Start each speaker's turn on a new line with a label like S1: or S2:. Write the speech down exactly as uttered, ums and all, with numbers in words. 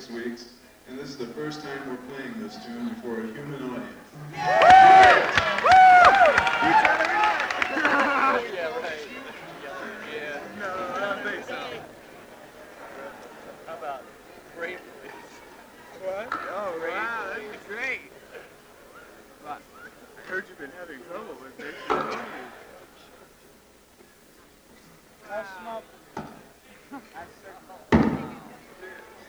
S1: six weeks, and this is the first time we're playing this tune before a human audience.
S2: Yeah, right. Yeah. No, I don't think so. How about Brave Police? What? Oh, wow, that's great. I heard you've been having trouble with